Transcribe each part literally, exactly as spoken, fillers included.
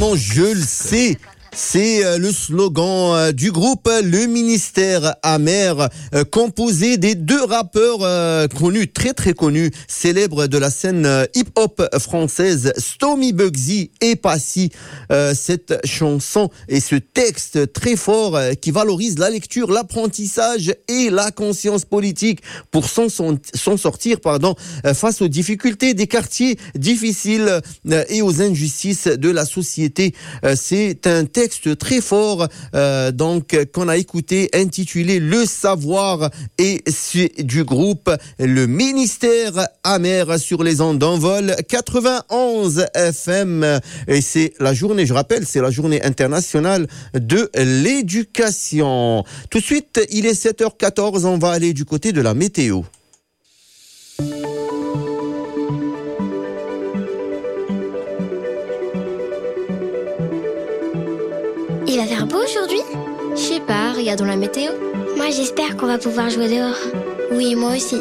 Non, je le sais. C'est le slogan du groupe Le Ministère Amer, composé des deux rappeurs connus, très très connus, célèbres de la scène hip-hop française, Stomy Bugsy et Passy. Cette chanson et ce texte très fort qui valorise la lecture, l'apprentissage et la conscience politique pour s'en, s'en sortir pardon, face aux difficultés des quartiers difficiles et aux injustices de la société. C'est un texte texte très fort euh, donc qu'on a écouté intitulé Le Savoir et c'est du groupe Le Ministère Amer sur les ondes d'Envol quatre-vingt-onze F M et c'est la journée, je rappelle, c'est la journée internationale de l'éducation. Tout de suite, il est sept heures quatorze, on va aller du côté de la météo. Il va faire beau aujourd'hui ? Je sais pas, regardons la météo. Moi j'espère qu'on va pouvoir jouer dehors. Oui, moi aussi.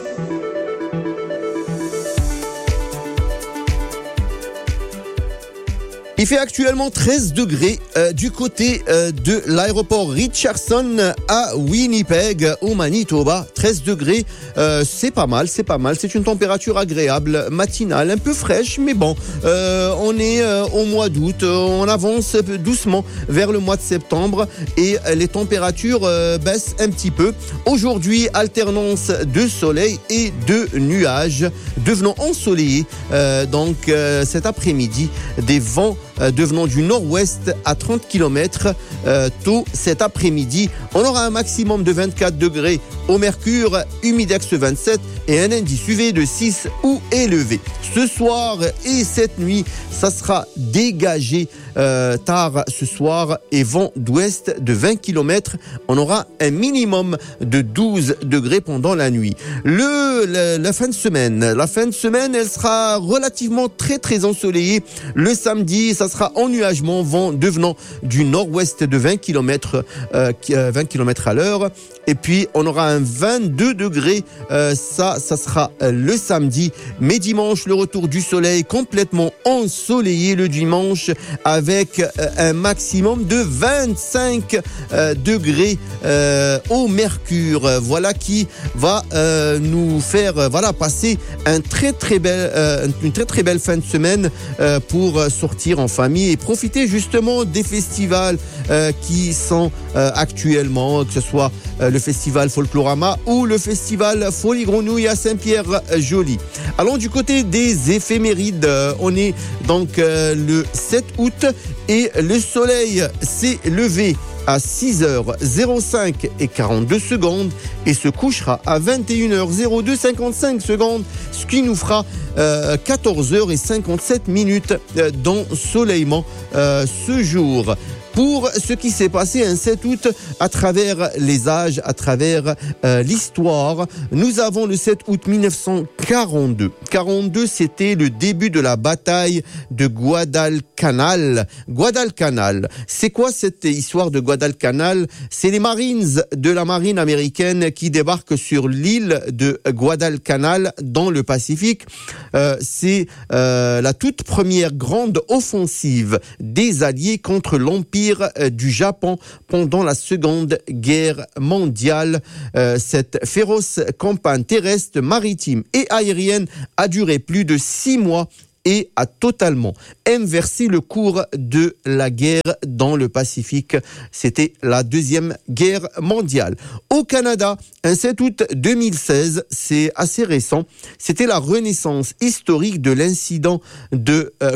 Il fait actuellement treize degrés euh, du côté euh, de l'aéroport Richardson à Winnipeg, au Manitoba. treize degrés, euh, c'est pas mal, c'est pas mal. C'est une température agréable, matinale, un peu fraîche, mais bon, euh, on est euh, au mois d'août, on avance doucement vers le mois de septembre et les températures euh, baissent un petit peu. Aujourd'hui, alternance de soleil et de nuages, devenant ensoleillé. Euh, donc euh, cet après-midi, des vents devenant du nord-ouest à trente kilomètres euh, tôt cet après-midi. On aura un maximum de vingt-quatre degrés au mercure, humidex vingt-sept et un indice U V de six ou élevé. Ce soir et cette nuit, ça sera dégagé euh, tard ce soir et vent d'ouest de vingt kilomètres. On aura un minimum de douze degrés pendant la nuit. Le, la, la fin de semaine, la fin de semaine, elle sera relativement très très ensoleillée. Le samedi, ça sera ennuagement, vent devenant du nord-ouest de vingt kilomètres, euh, vingt kilomètres à l'heure. Et puis, on aura un vingt-deux degrés. Euh, ça, ça sera le samedi. Mais dimanche, le retour du soleil complètement ensoleillé le dimanche avec un maximum de vingt-cinq euh, degrés euh, au mercure. Voilà qui va euh, nous faire euh, voilà passer un très très belle, euh, une très très belle fin de semaine euh, pour sortir en famille et profiter justement des festivals euh, qui sont euh, actuellement, que ce soit euh, le festival Folklorama ou le festival Folie Grenouille à Saint-Pierre-Joli. Allons du côté des éphémérides. Euh, on est donc euh, le sept août et le soleil s'est levé à six heures zéro cinq et quarante-deux secondes et se couchera à vingt et une heures zéro deux cinquante-cinq secondes, ce qui nous fera euh, quatorze heures cinquante-sept minutes euh, d'ensoleillement euh, ce jour. Pour ce qui s'est passé un sept août à travers les âges, à travers euh, l'histoire, nous avons le sept août mille neuf cent quarante-deux. quarante-deux, c'était le début de la bataille de Guadalcanal. Guadalcanal, c'est quoi cette histoire de Guadalcanal ? C'est les Marines de la marine américaine qui débarquent sur l'île de Guadalcanal dans le Pacifique. Euh, c'est euh, la toute première grande offensive des Alliés contre l'Empire du Japon pendant la Seconde Guerre mondiale. Euh, cette féroce campagne terrestre, maritime et aérienne a duré plus de six mois et a totalement inversé le cours de la guerre dans le Pacifique. C'était la Deuxième Guerre mondiale. Au Canada, un sept août deux mille seize, c'est assez récent, c'était la renaissance historique de l'incident de euh,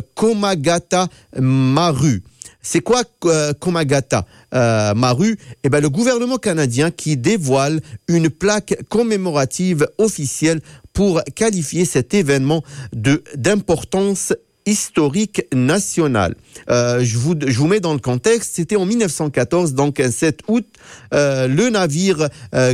Komagata-Maru. C'est quoi euh, Komagata euh, Maru ? Eh ben, le gouvernement canadien qui dévoile une plaque commémorative officielle pour qualifier cet événement de d'importance historique nationale. Euh, je vous je vous mets dans le contexte. C'était en mille neuf cent quatorze, donc un sept août, euh, le navire euh,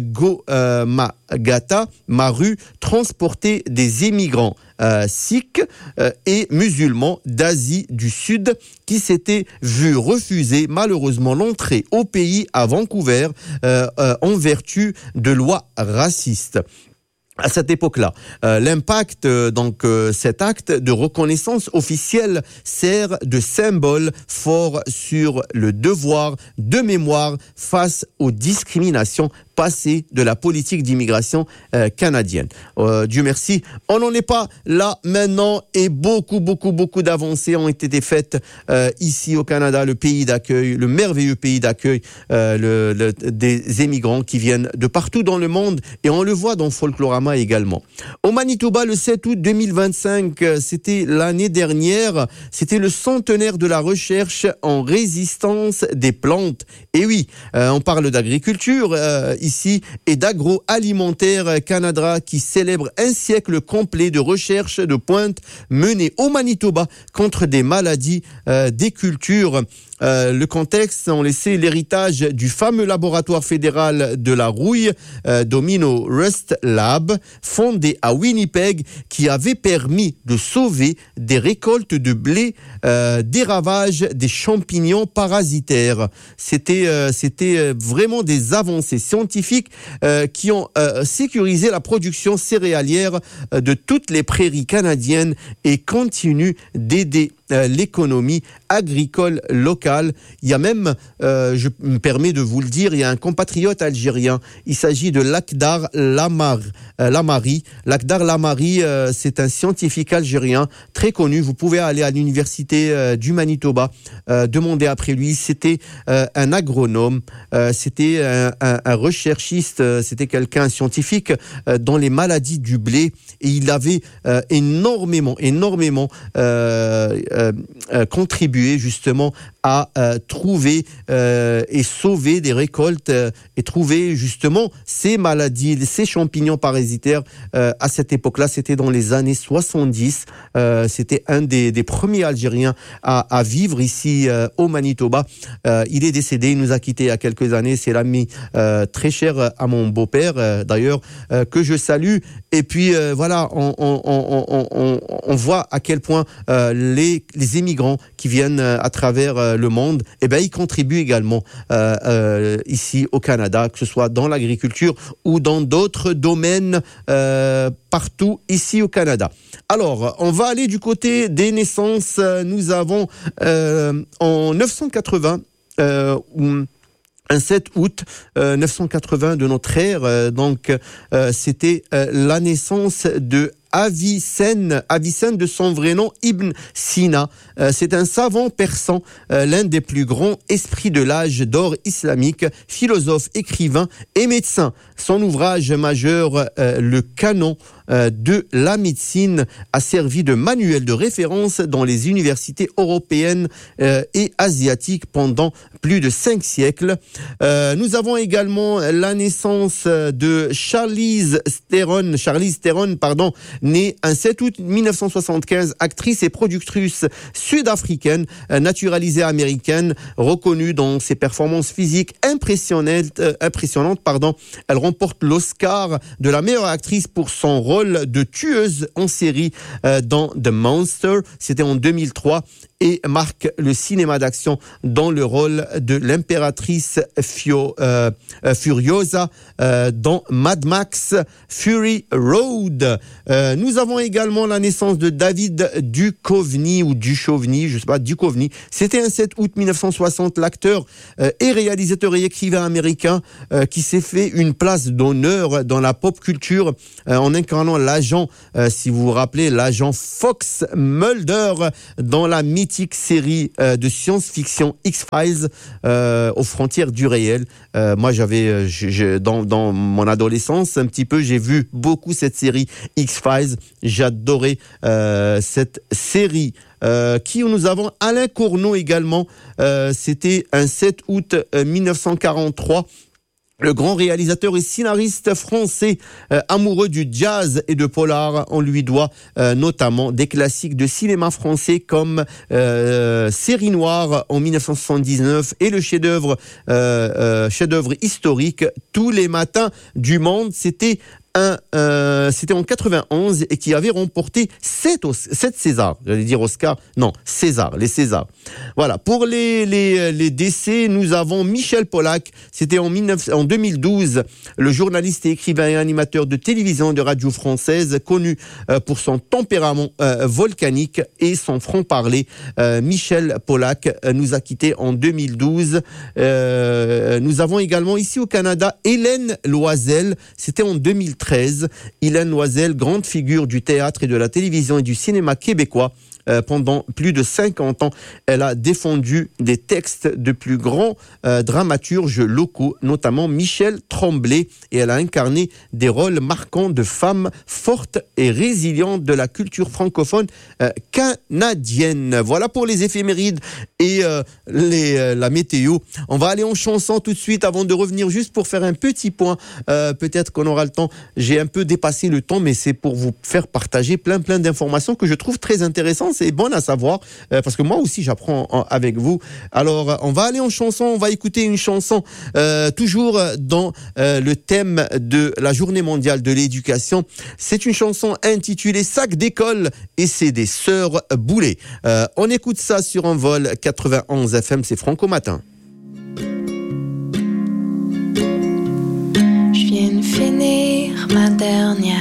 Komagata Maru transportait des immigrants euh, sikhs euh, et musulmans d'Asie du Sud qui s'étaient vus refuser malheureusement l'entrée au pays à Vancouver euh, euh, en vertu de lois racistes. à cette époque-là. Euh, l'impact, euh, donc, euh, cet acte de reconnaissance officielle sert de symbole fort sur le devoir de mémoire face aux discriminations passées de la politique d'immigration euh, canadienne. Euh, Dieu merci, on n'en est pas là maintenant et beaucoup, beaucoup, beaucoup d'avancées ont été faites euh, ici au Canada, le pays d'accueil, le merveilleux pays d'accueil euh, le, le, des émigrants qui viennent de partout dans le monde et on le voit dans Folklorama également. Au Manitoba, le sept août deux mille vingt-cinq, c'était l'année dernière, c'était le centenaire de la recherche en résistance des plantes. Et oui, euh, on parle d'agriculture euh, ici et d'agroalimentaire Canada qui célèbre un siècle complet de recherche de pointe menée au Manitoba contre des maladies euh, des cultures. Euh, le contexte, on le sait, l'héritage du fameux laboratoire fédéral de la rouille, euh, Domino Rust Lab, fondé à Winnipeg, qui avait permis de sauver des récoltes de blé euh, des ravages des champignons parasitaires. C'était, euh, c'était vraiment des avancées scientifiques euh, qui ont euh, sécurisé la production céréalière euh, de toutes les prairies canadiennes et continuent d'aider euh, l'économie agricole locale. Il y a même, euh, je me permets de vous le dire, il y a un compatriote algérien. Il s'agit de Lakhdar Lamar, euh, Lamari. Lakhdar Lamari, euh, c'est un scientifique algérien très connu. Vous pouvez aller à l'université euh, du Manitoba, euh, demander après lui. C'était euh, un agronome, euh, c'était un, un, un recherchiste, euh, c'était quelqu'un scientifique euh, dans les maladies du blé. Et il avait euh, énormément, énormément euh, euh, euh, contribué justement à euh, trouver euh, et sauver des récoltes euh, et trouver justement ces maladies, ces champignons parasitaires. Euh, à cette époque-là, c'était dans les années soixante-dix. Euh, c'était un des, des premiers Algériens à, à vivre ici euh, au Manitoba. Euh, il est décédé, il nous a quittés il y a quelques années. C'est l'ami euh, très cher à mon beau-père, euh, d'ailleurs, euh, que je salue. Et puis euh, voilà, on, on, on, on, on, on voit à quel point euh, les, les immigrants qui viennent euh, à travers euh, le monde, eh ben ils contribuent également euh, euh, ici au Canada, que ce soit dans l'agriculture ou dans d'autres domaines euh, partout ici au Canada. Alors, on va aller du côté des naissances. Nous avons euh, en neuf cent quatre-vingts euh, un sept août euh, neuf cent quatre-vingts de notre ère, euh, donc euh, c'était euh, la naissance de Avicenne, Avicenne de son vrai nom Ibn Sina. Euh, c'est un savant persan, euh, l'un des plus grands esprits de l'âge d'or islamique, philosophe, écrivain et médecin. Son ouvrage majeur, euh, le Canon euh, de la médecine, a servi de manuel de référence dans les universités européennes euh, et asiatiques pendant plus de cinq siècles. Euh, nous avons également la naissance de Charlize Theron, Charlize Theron, pardon, née un sept août mille neuf cent soixante-quinze, actrice et productrice sud-africaine, naturalisée américaine, reconnue dans ses performances physiques impressionnantes. Euh, impressionnantes pardon. Elle remporte l'Oscar de la meilleure actrice pour son rôle de tueuse en série euh, dans The Monster. C'était en deux mille trois. Et marque le cinéma d'action dans le rôle de l'impératrice Fio, euh, Furiosa euh, dans Mad Max Fury Road. Euh, nous avons également la naissance de David Duchovny ou Duchovny, je sais pas, Duchovny. C'était un sept août mille neuf cent soixante, l'acteur euh, et réalisateur et écrivain américain euh, qui s'est fait une place d'honneur dans la pop culture euh, en incarnant l'agent, euh, si vous vous rappelez, l'agent Fox Mulder dans la mythique série euh, de science-fiction X-Files euh, aux frontières du réel. Euh, moi, j'avais, je, je, dans, dans mon adolescence, un petit peu, j'ai vu beaucoup cette série X-Files. J'adorais euh, cette série. Euh, qui nous avons Alain Cournot également. Euh, c'était un sept août euh, mille neuf cent quarante-trois. Le grand réalisateur et scénariste français, euh, amoureux du jazz et de polar, on lui doit euh, notamment des classiques de cinéma français comme euh, Série Noire en mille neuf cent soixante-dix-neuf et le chef-d'œuvre, euh, euh, chef-d'œuvre historique Tous les matins du monde. C'était un euh, c'était en quatre-vingt-onze et qui avait remporté sept, sept Césars. J'allais dire Oscar, non, César, les Césars. Voilà. Pour les, les, les décès, nous avons Michel Pollack. C'était en, en deux mille douze, le journaliste et écrivain et animateur de télévision et de radio française, connu euh, pour son tempérament euh, volcanique et son franc-parler. Euh, Michel Pollack euh, nous a quittés en deux mille douze. Euh, nous avons également ici au Canada Hélène Loisel. C'était en deux mille treize. Hélène Loisel, grande figure du théâtre et de la télévision et du cinéma québécois. Euh, pendant plus de cinquante ans, elle a défendu des textes de plus grands euh, dramaturges locaux, notamment Michel Tremblay, et elle a incarné des rôles marquants de femmes fortes et résilientes de la culture francophone euh, canadienne. Voilà pour les éphémérides et euh, les, euh, la météo. On va aller en chanson tout de suite avant de revenir juste pour faire un petit point. Euh, peut-être qu'on aura le temps. J'ai un peu dépassé le temps, mais c'est pour vous faire partager plein plein d'informations que je trouve très intéressantes. C'est bon à savoir, euh, parce que moi aussi j'apprends en, avec vous. Alors on va aller en chanson, on va écouter une chanson euh, toujours dans euh, le thème de la journée mondiale de l'éducation. C'est une chanson intitulée Sac d'école et c'est des Sœurs Boulay. Euh, on écoute ça sur un vol quatre-vingt-onze F M, c'est Franco Matin. Je viens de finir ma dernière